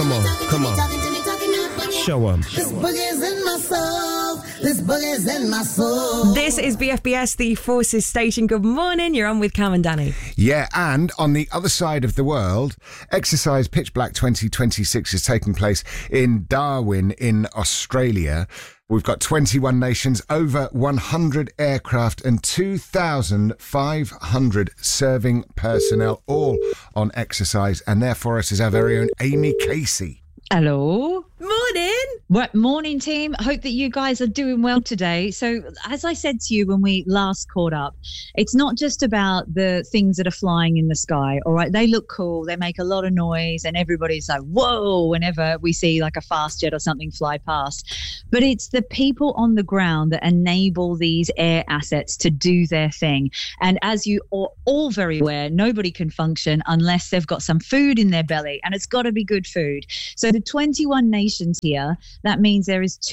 Come on. Show 'em. This boogie's in my soul. This boogie's in my soul. This is BFBS, the Forces Station. Good morning. You're on with Cam and Danny. Yeah, and on the other side of the world, Exercise Pitch Black 2026 is taking place in Darwin in Australia. We've got 21 nations, over 100 aircraft and 2,500 serving personnel, all on exercise. And there for us is our very own Amy Casey. Hello. Morning. Morning, team. Hope that you guys are doing well today. So, as I said to you when we last caught up, it's not just about the things that are flying in the sky, all right? They look cool. They make a lot of noise, and everybody's like, whoa, whenever we see like a fast jet or something fly past. But it's the people on the ground that enable these air assets to do their thing. And as you are all very aware, nobody can function unless they've got some food in their belly, and it's got to be good food. So the 21 nations here, that means there is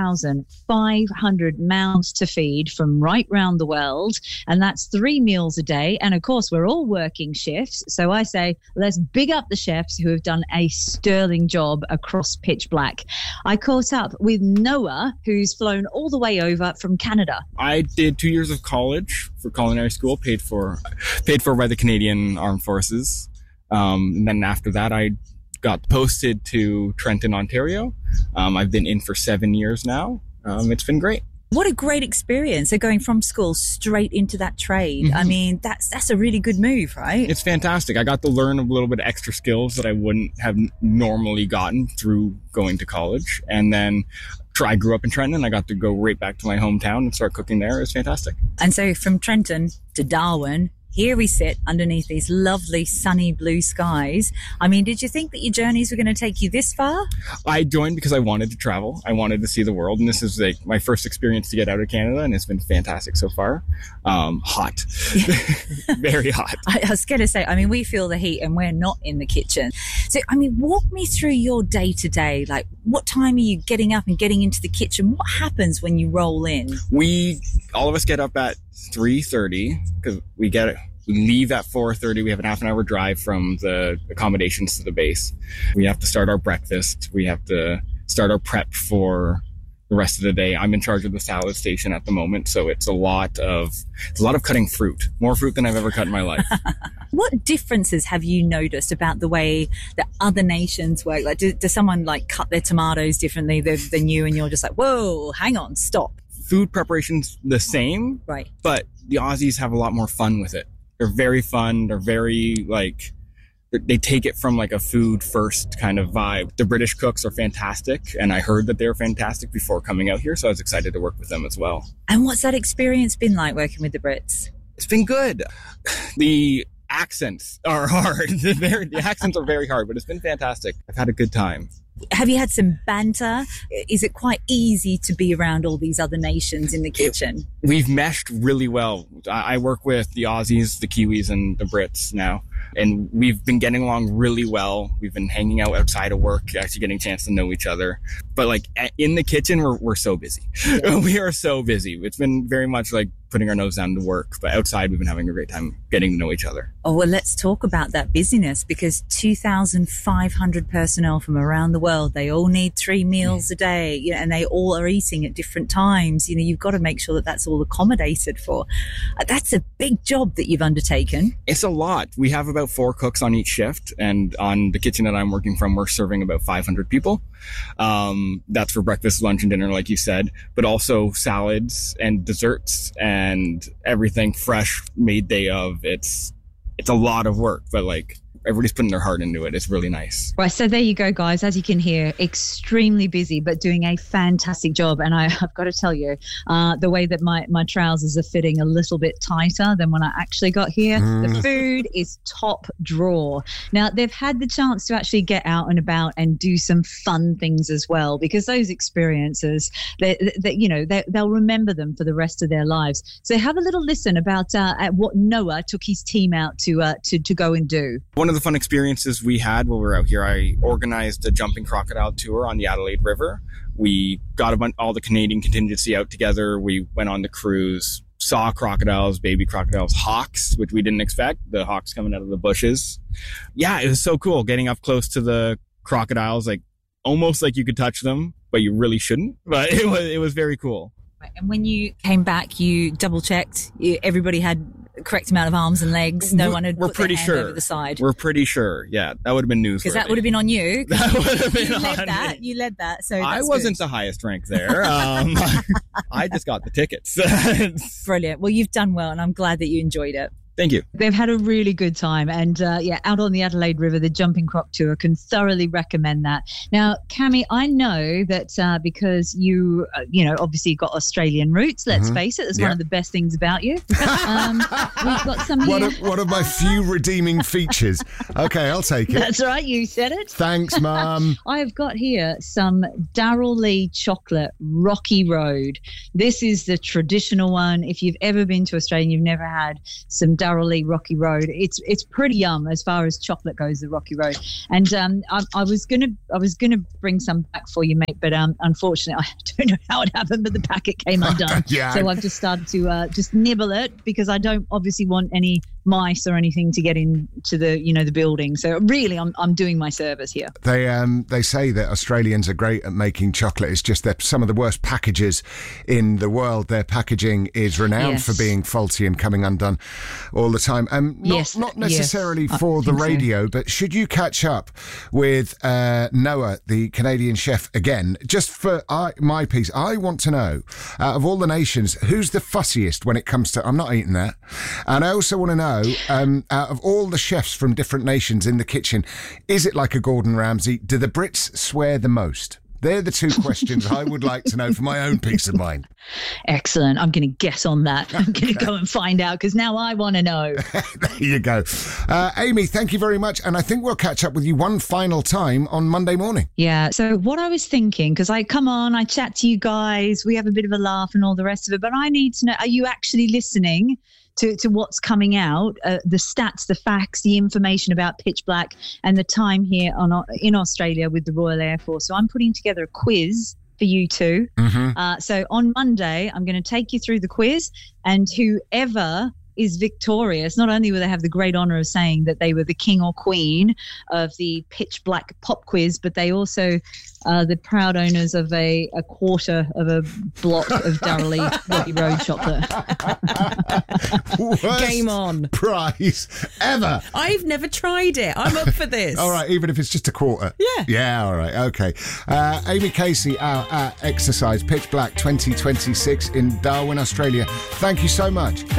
2,500 mouths to feed from right round the world, and that's 3 meals a day. And of course, we're all working shifts. So I say, let's big up the chefs who have done a sterling job across Pitch Black. I caught up with Noah, who's flown all the way over from Canada. I did 2 years of college for culinary school, paid for by the Canadian Armed Forces. And then after that, I got posted to Trenton, Ontario. I've been in for 7 years now. It's been great. What a great experience. They're going from school straight into that trade. Mm-hmm. I mean, that's a really good move, right? It's fantastic. I got to learn a little bit of extra skills that I wouldn't have normally gotten through going to college. And then I grew up in Trenton. I got to go right back to my hometown and start cooking there. It was fantastic. And so from Trenton to Darwin, here we sit underneath these lovely sunny blue skies. I mean, did you think that your journeys were going to take you this far? I joined because I wanted to travel. I wanted to see the world. And this is like my first experience to get out of Canada. And it's been fantastic so far. Hot. Very hot. I was going to say, I mean, we feel the heat and we're not in the kitchen. So, I mean, walk me through your day to day. Like, what time are you getting up and getting into the kitchen? What happens when you roll in? All of us get up at 3:30 because we leave at 4:30. We have an half an hour drive from the accommodations to the base. We have to start our breakfast. We have to start our prep for the rest of the day. I'm in charge of the salad station at the moment, so it's a lot of cutting fruit, more fruit than I've ever cut in my life. What differences have you noticed about the way that other nations work? Like, does someone like cut their tomatoes differently than you, and you're just like, whoa, hang on, stop? Food preparation's the same, right? But the Aussies have a lot more fun with it. They're very fun. They're very they take it from like a food first kind of vibe. The British cooks are fantastic, and I heard that they were fantastic before coming out here, so I was excited to work with them as well. And what's that experience been like working with the Brits? It's been good. The accents are hard. The accents are very hard, but it's been fantastic. I've had a good time. Have you had some banter? Is it quite easy to be around all these other nations in the kitchen? We've meshed really well. I work with the Aussies, the Kiwis, and the Brits now. And we've been getting along really well. We've been hanging out outside of work, actually getting a chance to know each other. But like in the kitchen, we're so busy. Yeah. We are so busy. It's been very much like putting our nose down to work. But outside, we've been having a great time getting to know each other. Oh, well, let's talk about that busyness, because 2,500 personnel from around the world, they all need 3 meals a day, and they all are eating at different times. You've got to make sure that that's all accommodated for. That's a big job that you've undertaken. It's a lot. We have about 4 cooks on each shift, and on the kitchen that I'm working from, we're serving about 500 people. That's for breakfast, lunch, and dinner, like you said, but also salads and desserts and everything fresh, made day of. It's a lot of work, but like everybody's putting their heart into it. It's really nice. Right, so there you go, guys. As you can hear, extremely busy, but doing a fantastic job. And I've got to tell you, the way that my trousers are fitting a little bit tighter than when I actually got here. The food is top drawer. Now, they've had the chance to actually get out and about and do some fun things as well, because those experiences, they'll remember them for the rest of their lives. So have a little listen about what Noah took his team out to go and do. One of the fun experiences we had while we were out here, I organized a jumping crocodile tour on the Adelaide River. We got all the Canadian contingency out together. We went on the cruise, saw crocodiles, baby crocodiles, hawks, which we didn't expect, the hawks coming out of the bushes. Yeah, it was so cool getting up close to the crocodiles, like almost like you could touch them, but you really shouldn't. But it was very cool. And when you came back, you double checked. Everybody had the correct amount of arms and legs. No one had put their hand over the side. We're pretty sure. Yeah, that would have been newsworthy. Because that would have been on you. That would have been me. You led that. So I wasn't the highest rank there. I just got the tickets. Brilliant. Well, you've done well, and I'm glad that you enjoyed it. Thank you. They've had a really good time. And out on the Adelaide River, the Jumping Croc Tour, can thoroughly recommend that. Now, Cami, I know that because you obviously got Australian roots, let's face it, that's one of the best things about you. We've got some here. One of my few redeeming features. Okay, I'll take it. That's right, you said it. Thanks, Mum. I have got here some Darrell Lea chocolate Rocky Road. This is the traditional one. If you've ever been to Australia and you've never had some Darrell Lea Rocky Road, it's pretty yum as far as chocolate goes, the Rocky Road. And I was gonna bring some back for you, mate, but unfortunately I don't know how it happened, but the packet came undone. So I've just started to just nibble it because I don't obviously want any mice or anything to get into the building. So really I'm doing my service here. They say that Australians are great at making chocolate. It's just that some of the worst packages in the world, their packaging is renowned for being faulty and coming undone all the time. Not necessarily for the radio, but should you catch up with Noah, the Canadian chef, again, just for my piece, I want to know, out of all the nations, who's the fussiest when it comes to, I'm not eating that. And I also want to know, out of all the chefs from different nations in the kitchen, is it like a Gordon Ramsay? Do the Brits swear the most? They're the two questions I would like to know for my own peace of mind. Excellent. I'm going to guess on that. I'm going to go and find out because now I want to know. There you go. Amy, thank you very much. And I think we'll catch up with you one final time on Monday morning. Yeah. So what I was thinking, because I chat to you guys, we have a bit of a laugh and all the rest of it, but I need to know, are you actually listening to what's coming out, the stats, the facts, the information about Pitch Black and the time here in Australia with the Royal Air Force? So I'm putting together a quiz for you two. So on Monday, I'm going to take you through the quiz, and whoever is victorious, not only will they have the great honour of saying that they were the king or queen of the Pitch Black pop quiz, but they also are the proud owners of a quarter of a block of Darrell Lea Rocky Road chocolate. Game on. Prize ever. I've never tried it. I'm up for this. All right, even if it's just a quarter. Yeah. Yeah, all right, okay. Amy Casey out at Exercise Pitch Black 2026 in Darwin, Australia. Thank you so much.